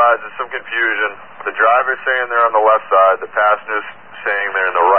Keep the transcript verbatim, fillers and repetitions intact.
advise, there's some confusion. The driver's saying they're on the left side, the passenger's saying they're in the